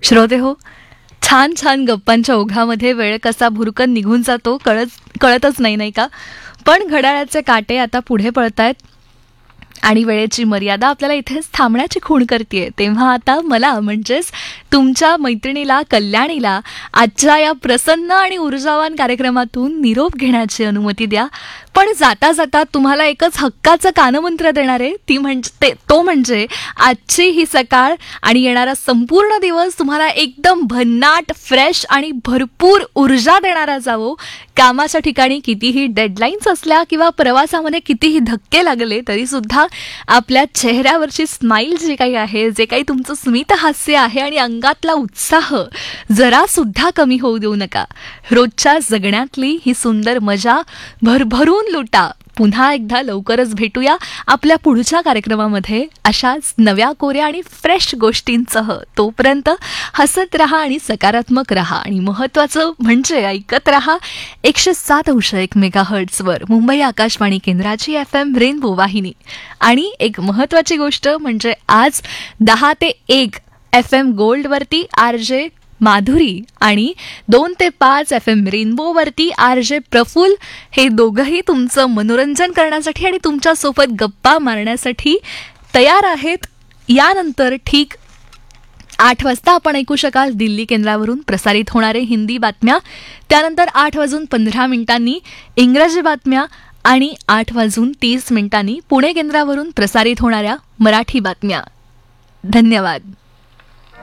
श्रोते हो, छान छान गप्पांच्या ओघामध्ये वेळ कसा भुरकन निघून जातो कळतच नाही का. पण घड्याळाचे काटे आता पुढे पळतायत आणि वेळेची मर्यादा आपल्याला इथेच थांबण्याची खूण करते. तेव्हा आता मला म्हणजेच तुमच्या मैत्रिणीला कल्याणीला आजच्या या प्रसन्न आणि ऊर्जावान कार्यक्रमातून निरोप घेण्याची अनुमती द्या. पण जाता जाता तुम्हाला एकच हक्काचं कानमंत्र देणार आहे, तो म्हणजे आजची ही सकाळ आणि येणारा संपूर्ण दिवस तुम्हाला एकदम भन्नाट, फ्रेश आणि भरपूर ऊर्जा देणारा जावो. कामाच्या ठिकाणी कितीही डेडलाईन्स असल्या किंवा प्रवासामध्ये कितीही धक्के लागले तरी सुद्धा आपल्या चेहऱ्यावरची स्माईल जी काही आहे, जे काही तुमचं स्मित हास्य आहे आणि अंगातला उत्साह जरा सुद्धा कमी होऊ देऊ नका. रोजच्या जगण्यातली ही सुंदर मजा भरभरून लुटा. पुन्हा एकदा लवकरच भेटूया आपल्या पुढच्या कार्यक्रमामध्ये अशाच नव्या कोऱ्या आणि फ्रेश गोष्टींसह. तोपर्यंत हसत रहा आणि सकारात्मक रहा आणि महत्त्वाचं म्हणजे ऐकत रहा 107.1 मेगाहर्ट्झवर मुंबई आकाशवाणी केंद्राची FM रेनबो वाहिनी. आणि एक महत्त्वाची गोष्ट म्हणजे आज 10 ते 1 FM गोल्डवरती RJ माधुरी आणि 2 ते 5 FM रेनबोवरती RJ प्रफुल्ल हे दोघंही तुमचं मनोरंजन करण्यासाठी आणि तुमच्यासोबत गप्पा मारण्यासाठी तयार आहेत. यानंतर ठीक 8 वाजता आपण ऐकू शकाल दिल्ली केंद्रावरून प्रसारित होणारे हिंदी बातम्या. त्यानंतर 8:15 इंग्रजी बातम्या आणि 8:30 पुणे केंद्रावरून प्रसारित होणाऱ्या मराठी बातम्या. धन्यवाद.